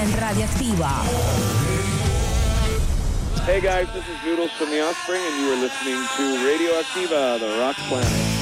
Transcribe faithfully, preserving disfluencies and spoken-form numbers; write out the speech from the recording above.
en Radioactiva. Hey guys, this is Noodles from The Offspring, and you are listening to Radioactiva, the Rock Planet.